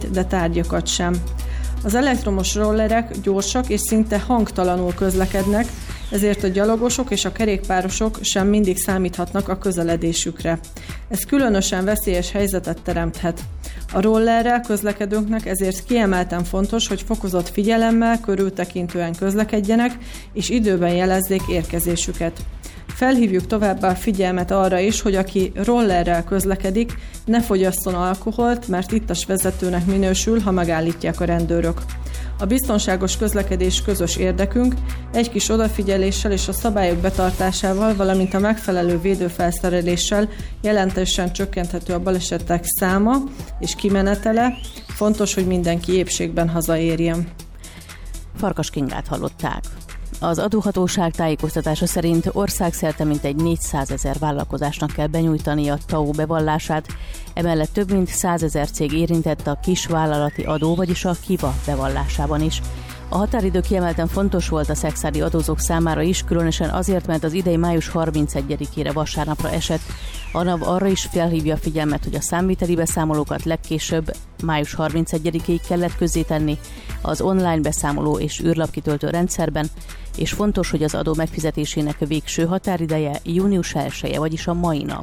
személyt, de tárgyakat sem. Az elektromos rollerek gyorsak és szinte hangtalanul közlekednek, ezért a gyalogosok és a kerékpárosok sem mindig számíthatnak a közeledésükre. Ez különösen veszélyes helyzetet teremthet. A rollerrel közlekedőknek ezért kiemelten fontos, hogy fokozott figyelemmel, körültekintően közlekedjenek, és időben jelezzék érkezésüket. Felhívjuk továbbá a figyelmet arra is, hogy aki rollerrel közlekedik, ne fogyasszon alkoholt, mert ittas vezetőnek minősül, ha megállítják a rendőrök. A biztonságos közlekedés közös érdekünk, egy kis odafigyeléssel és a szabályok betartásával, valamint a megfelelő védőfelszereléssel jelentősen csökkenthető a balesetek száma és kimenetele. Fontos, hogy mindenki épségben hazaérjen. Farkas Kingát hallották. Az adóhatóság tájékoztatása szerint országszerte mintegy 400 000 vállalkozásnak kell benyújtani a TAO bevallását, emellett több mint 100 000 cég érintett a kisvállalati adó, vagyis a KIVA bevallásában is. A határidő kiemelten fontos volt a szexádi adózók számára is, különösen azért, mert az idei május 31-ére vasárnapra esett. A NAV arra is felhívja a figyelmet, hogy a számviteli beszámolókat legkésőbb május 31-ig kellett közzétenni az online beszámoló és űrlapkitöltő rendszerben, és fontos, hogy az adó megfizetésének végső határideje június 1-e, vagyis a mai nap.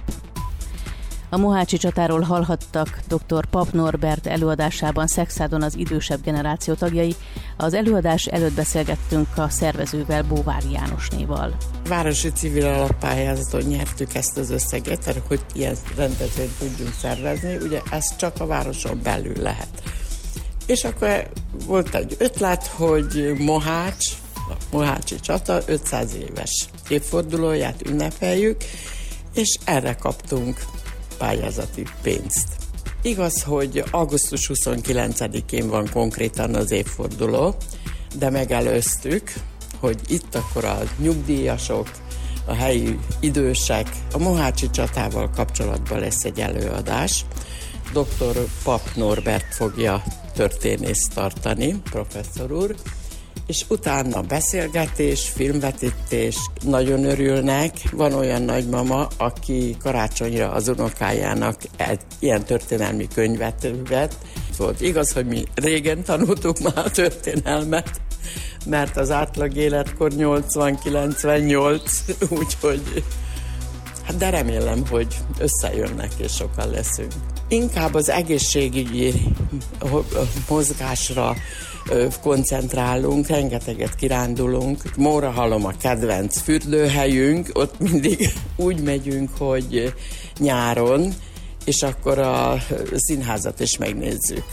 A mohácsi csatáról hallhattak dr. Pap Norbert előadásában Szexádon az idősebb generáció tagjai. Az előadás előtt beszélgettünk a szervezővel, Bóvári Jánosnéval. Városi civil alappályázaton nyertük ezt az összeget, hogy ilyen rendezvényt tudjunk szervezni, ugye ez csak a városon belül lehet. És akkor volt egy ötlet, hogy a mohácsi csata 500 éves évfordulóját ünnepeljük, és erre kaptunk pályázati pénzt. Igaz, hogy augusztus 29-én van konkrétan az évforduló, de megelőztük, hogy itt akkor a nyugdíjasok, a helyi idősek, a mohácsi csatával kapcsolatban lesz egy előadás. Dr. Pap Norbert fogja történészt tartani, professzor úr, és utána beszélgetés, filmvetítés, nagyon örülnek. Van olyan nagymama, aki karácsonyra az unokájának egy ilyen történelmi könyvet vett. Volt igaz, hogy mi régen tanultuk már a történelmet, mert az átlag életkor 80-98, úgyhogy de remélem, hogy összejönnek és sokan leszünk. Inkább az egészségügyi mozgásra koncentrálunk, rengeteget kirándulunk. Mórahalom a kedvenc fürdőhelyünk, ott mindig úgy megyünk, hogy nyáron, és akkor a színházat is megnézzük.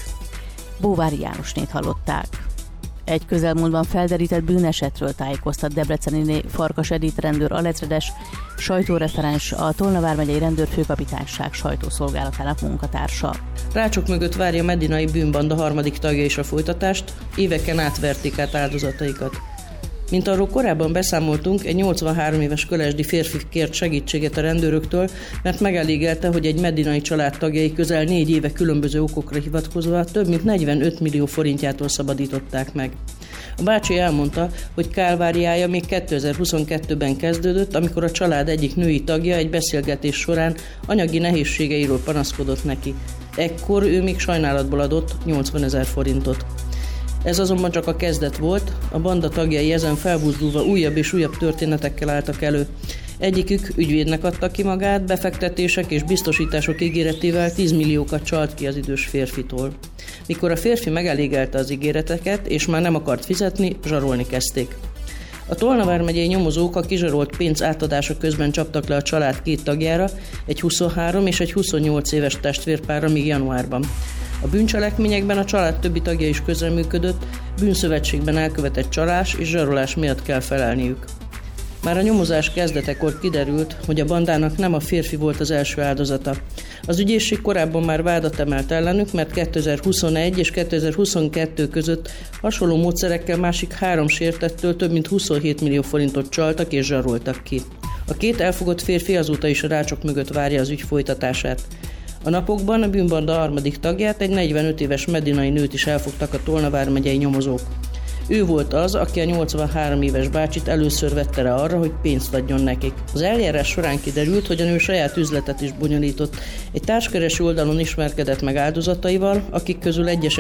Bóvári Jánosnét hallották. Egy közelmúltban felderített bűnesetről tájékoztat debreceni Farkas Edith rendőr alezredes, sajtóreferens, a Tolna vármegyei rendőrfőkapitányság sajtószolgálatának munkatársa. Rácsok mögött várja medinai bűnbanda harmadik tagja is a folytatást, éveken át verték át áldozataikat. Mint arról korábban beszámoltunk, egy 83 éves kolesdi férfi kért segítséget a rendőröktől, mert megelégelte, hogy egy medinai család tagjai közel 4 éve különböző okokra hivatkozva több mint 45 millió forintjától szabadították meg. A bácsi elmondta, hogy kálváriája még 2022-ben kezdődött, amikor a család egyik női tagja egy beszélgetés során anyagi nehézségeiről panaszkodott neki. Ekkor ő még sajnálatból adott 80 000 forintot. Ez azonban csak a kezdet volt, a banda tagjai ezen felbuzdulva újabb és újabb történetekkel álltak elő. Egyikük ügyvédnek adta ki magát, befektetések és biztosítások ígéretével 10 milliókat csalt ki az idős férfitól. Mikor a férfi megelégelte az ígéreteket és már nem akart fizetni, zsarolni kezdték. A Tolna vármegyei nyomozók a kizsarolt pénz átadása közben csaptak le a család 2 tagjára, egy 23 és egy 28 éves testvérpárra még januárban. A bűncselekményekben a család többi tagja is közreműködött, bűnszövetségben elkövetett csalás és zsarolás miatt kell felelniük. Már a nyomozás kezdetekor kiderült, hogy a bandának nem a férfi volt az első áldozata. Az ügyészség korábban már vádat emelt ellenük, mert 2021 és 2022 között hasonló módszerekkel másik 3 sértettől több mint 27 millió forintot csaltak és zsaroltak ki. A 2 elfogott férfi azóta is a rácsok mögött várja az ügy folytatását. A napokban a bűnbanda harmadik tagját, egy 45 éves medinai nőt is elfogtak a Tolna vármegyei nyomozók. Ő volt az, aki a 83 éves bácsit először vette rá arra, hogy pénzt adjon nekik. Az eljárás során kiderült, hogy a nő saját üzletet is bonyolított. Egy társkereső oldalon ismerkedett meg áldozataival, akik közül egyesek